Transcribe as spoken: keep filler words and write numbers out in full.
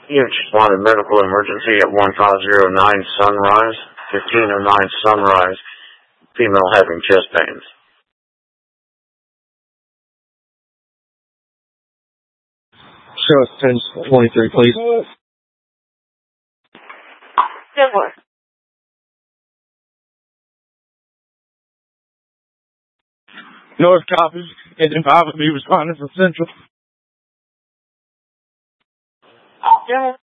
You responded medical emergency at one five zero nine Sunrise, fifteen oh nine Sunrise, female having chest pains. Show us ten twenty-three, please. ten four. North copies. Engine five will be responding from Central. Yeah.